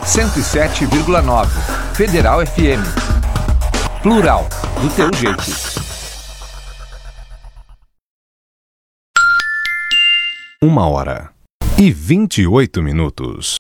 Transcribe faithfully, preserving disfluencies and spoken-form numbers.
cento e sete vírgula nove. Federal F M. Plural, do teu jeito. Uma hora e vinte e oito minutos.